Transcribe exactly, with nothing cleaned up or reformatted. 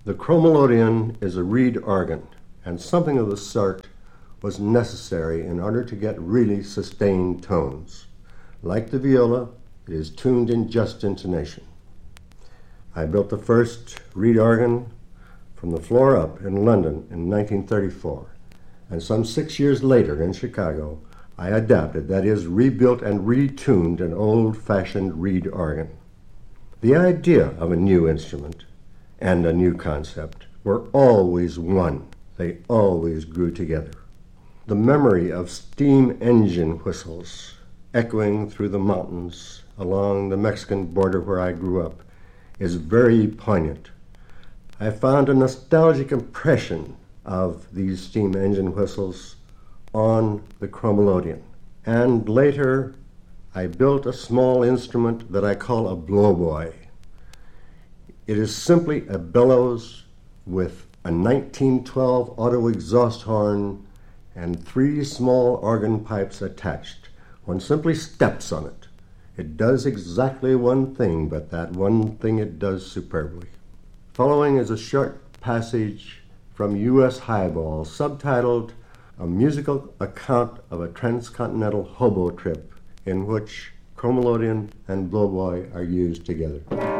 The chromelodeon is a reed organ, and something of the sort was necessary in order to get really sustained tones. Like the viola, it is tuned in just intonation. I built the first reed organ from the floor up in London in nineteen thirty-four, and some six years later in Chicago, I adapted, that is, rebuilt and retuned an old-fashioned reed organ. The idea of a new instrument and a new concept were always one. They always grew together. The memory of steam engine whistles echoing through the mountains along the Mexican border where I grew up is very poignant. I found a nostalgic impression of these steam engine whistles on the chromelodeon. And later, I built a small instrument that I call a blowboy. It is simply a bellows with a nineteen twelve auto exhaust horn and three small organ pipes attached. One simply steps on it. It does exactly one thing, but that one thing it does superbly. Following is a short passage from U S Highball, subtitled A Musical Account of a Transcontinental Hobo Trip, in which chromelodeon and blowboy are used together.